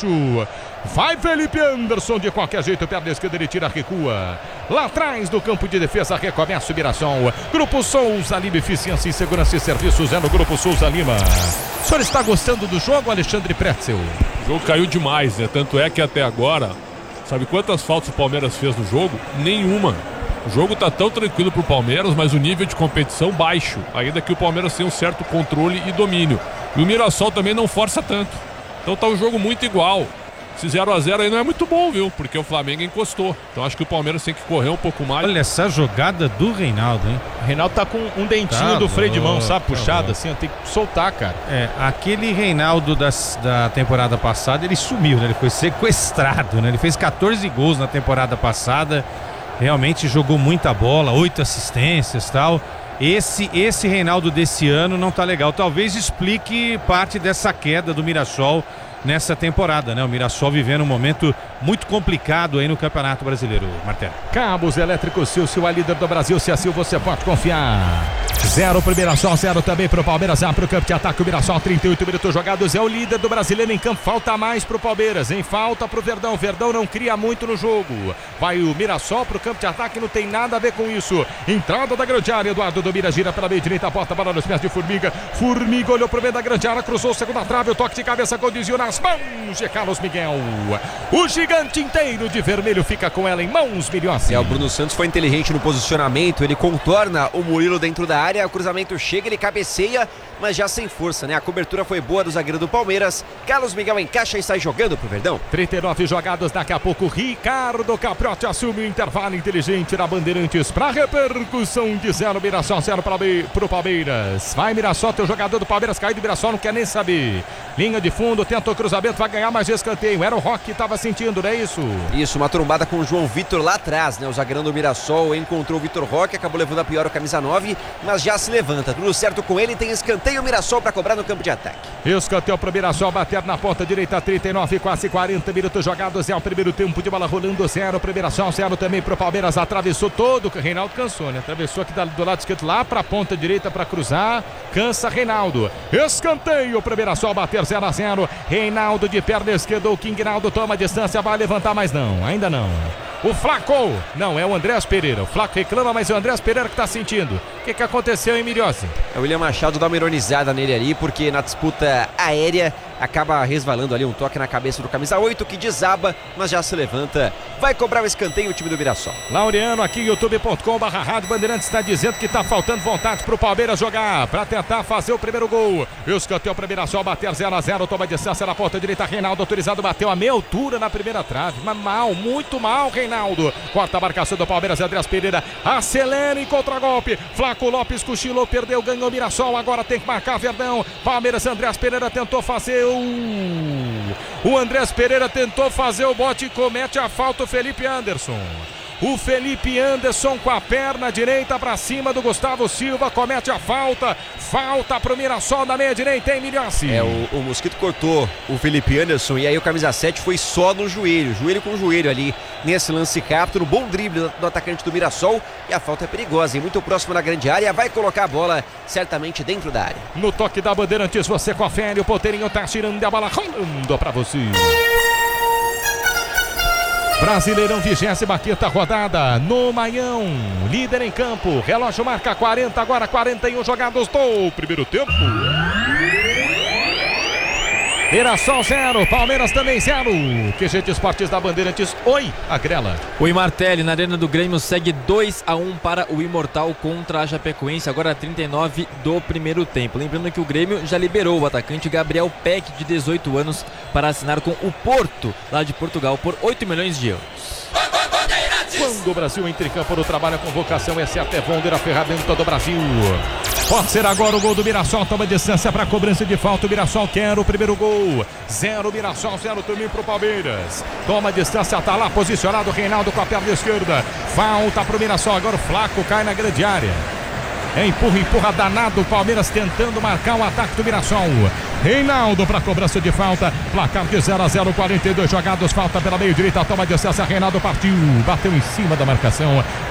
baixo. Vai Felipe Anderson, de qualquer jeito, perna esquerda, ele tira, recua. Lá atrás do campo de defesa, recomeça o Mirassol. Grupo Souza Lima, eficiência em segurança e serviços, é no Grupo Souza Lima. O senhor está gostando do jogo, Alexandre Pretzel? O jogo caiu demais, né? Tanto é que até agora, sabe quantas faltas o Palmeiras fez no jogo? Nenhuma. O jogo tá tão tranquilo pro Palmeiras, mas o nível de competição baixo. Ainda que o Palmeiras tenha um certo controle e domínio. E o Mirassol também não força tanto. Então tá um jogo muito igual. Esse 0-0 aí não é muito bom, viu? Porque o Flamengo encostou. Então acho que o Palmeiras tem que correr um pouco mais. Olha essa jogada do Reinaldo, hein? O Reinaldo tá com um dentinho do freio de mão, sabe? Puxado assim, tem que soltar, cara. Aquele Reinaldo da temporada passada, ele sumiu, né? Ele foi sequestrado, né? Ele fez 14 gols na temporada passada. Realmente jogou muita bola, 8 assistências e tal. Esse Reinaldo desse ano não tá legal. Talvez explique parte dessa queda do Mirassol nessa temporada, né? O Mirassol vivendo um momento muito complicado aí no Campeonato Brasileiro, Martelo. Cabos Elétricos Silvio, a líder do Brasil. Se assim você pode confiar. 0 pro Mirassol, 0 também pro Palmeiras. Pro campo de ataque, o Mirassol, 38 minutos jogados. É o líder do Brasileiro em campo. Falta mais pro Palmeiras, hein? Falta pro Verdão. Verdão não cria muito no jogo. Vai o Mirassol pro campo de ataque, não tem nada a ver com isso. Entrada da grande área, Eduardo Domira gira pela meia direita, bota a bola nos pés de Formiga. Formiga olhou pro meio da grande área, cruzou segunda trave, o toque de cabeça conduziu nas mãos de Carlos Miguel. O gigante inteiro de vermelho fica com ela em mãos, Milhossi. O Bruno Santos foi inteligente no posicionamento, ele contorna o Murilo dentro da área, o cruzamento chega, ele cabeceia, mas já sem força, né? A cobertura foi boa do zagueiro do Palmeiras. Carlos Miguel encaixa e sai jogando pro Verdão. 39 jogados, daqui a pouco Ricardo Capriotti assume o intervalo inteligente na Bandeirantes para repercussão de 0, Mirassol 0 pro Palmeiras. Vai Mirassol, teu jogador do Palmeiras caiu do Mirassol, não quer nem saber. Linha de fundo, tenta o cruzamento, vai ganhar mais escanteio. Era o Roque que estava sentindo, não é isso? Isso, uma trombada com o João Vitor lá atrás, né? O zagueirão do Mirassol encontrou o Vitor Roque, acabou levando a pior o camisa 9, mas já se levanta. Tudo certo com ele, tem escanteio o Mirassol para cobrar no campo de ataque. Escanteio pro Mirassol, bater na ponta direita, 39, quase 40 minutos jogados. É o primeiro tempo de bola rolando, 0 pro Mirassol, 0 também pro Palmeiras. Atravessou todo, o Reinaldo cansou, né? Atravessou aqui do lado esquerdo lá pra ponta direita para cruzar, cansa Reinaldo. Escanteio pro Mirassol, bater 0-0. Reinaldo de perna esquerda, o King Naldo toma distância, vai levantar, mas não, ainda não. O Flaco, não, é o Andrés Pereira. O Flaco reclama, mas é o Andrés Pereira que tá sentindo. O que aconteceu, hein, Milhossi? O William Machado dá uma ironizada nele ali, porque na disputa aérea acaba resvalando ali um toque na cabeça do camisa 8, que desaba, mas já se levanta. Vai cobrar o escanteio o time do Mirassol. Laureano aqui, youtube.com/Rádio Bandeirantes, está dizendo que tá faltando vontade pro Palmeiras jogar, para tentar fazer o primeiro gol. O escanteio pro Mirassol, bater 0-0, toma distância na ponta direita, Reinaldo autorizado, bateu a meia altura na primeira trave, mas mal, muito mal, Reinaldo. Corta a marcação do Palmeiras, Andrés Pereira acelera em contragolpe. Flaco Lopes cochilou, perdeu, ganhou Mirassol, agora tem que marcar Verdão. Palmeiras, Andrés Pereira tentou fazer o Andrés Pereira tentou fazer o bote e comete a falta o Felipe Anderson. O Felipe Anderson com a perna direita para cima do Gustavo Silva, comete a falta. Falta pro Mirassol na meia direita, hein, Milhossi? O Mosquito cortou o Felipe Anderson e aí o camisa 7 foi só no joelho com joelho ali nesse lance captura. Bom drible do atacante do Mirassol e a falta é perigosa, hein? Muito próximo da grande área, vai colocar a bola certamente dentro da área. No toque da Bandeirantes, você confere, o Poteirinho tá tirando a bola, rolando pra você. Brasileirão, 25ª rodada no Maião, líder em campo, relógio marca 40, agora 41 jogados do primeiro tempo. Mirassol 0, Palmeiras também 0. QG de Esportes da Bandeirantes, oi, Agrela. Oi, Martelli, na Arena do Grêmio segue 2-1 para o Imortal contra a Chapecoense, agora 39 do primeiro tempo. Lembrando que o Grêmio já liberou o atacante Gabriel Peck, de 18 anos, para assinar com o Porto, lá de Portugal, por 8 milhões de euros. Quando o Brasil entra em campo no trabalho, a convocação é certa, é Vonder, a ferramenta do Brasil. Pode ser agora o gol do Mirassol, toma distância para a cobrança de falta, o Mirassol quer o primeiro gol. 0 Mirassol, 0 também para o Palmeiras. Toma distância, tá lá posicionado o Reinaldo com a perna esquerda. Falta para o Mirassol, agora o Flaco cai na grande área. Empurra danado o Palmeiras tentando marcar o ataque do Mirassol. Reinaldo para cobrança de falta. Placar de 0-0, 42 jogados. Falta pela meio direita. Toma distância. Reinaldo partiu. Bateu em cima da marcação.